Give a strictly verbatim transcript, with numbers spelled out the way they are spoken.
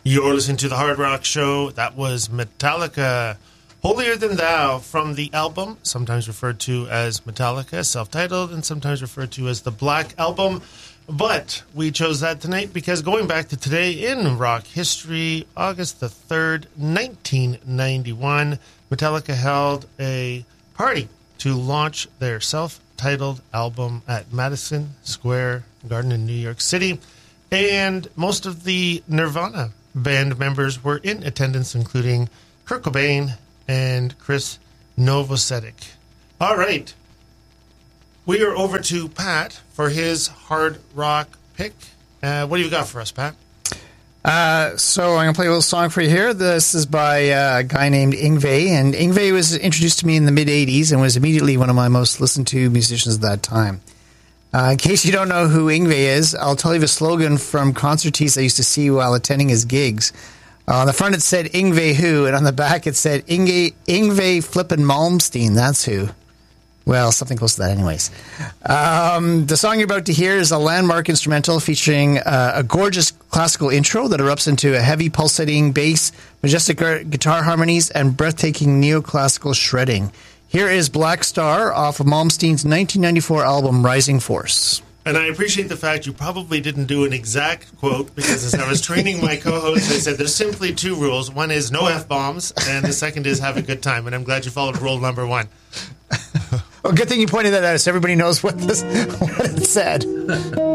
You're listening to the Hard Rock Show. That was Metallica, Holier Than Thou, from the album, sometimes referred to as Metallica, self-titled, and sometimes referred to as the Black Album. But we chose that tonight because going back to today in rock history, August the third, nineteen ninety-one, Metallica held a party to launch their self-titled album at Madison Square Garden in New York City. And most of the Nirvana band members were in attendance, including Kurt Cobain and Chris Novoselic. All right. We are over to Pat for his hard rock pick. Uh, what do you got for us, Pat? Uh, so I'm going to play a little song for you here. This is by uh, a guy named Yngwie. And Yngwie was introduced to me in the mid-eighties and was immediately one of my most listened to musicians at that time. Uh, in case you don't know who Yngwie is, I'll tell you the slogan from concertees I used to see while attending his gigs. Uh, on the front it said Yngwie who, and on the back it said Yngwie, Yngwie flippin' Malmsteen, that's who. Well, something close to that anyways. Um, the song you're about to hear is a landmark instrumental featuring uh, a gorgeous classical intro that erupts into a heavy pulsating bass, majestic guitar harmonies, and breathtaking neoclassical shredding. Here is Black Star off of Malmsteen's nineteen ninety-four album Rising Force. And I appreciate the fact you probably didn't do an exact quote, because as I was training my co-host, I said there's simply two rules. One is no F-bombs, and the second is have a good time. And I'm glad you followed rule number one. Well, good thing you pointed that out so everybody knows what, this, what it said.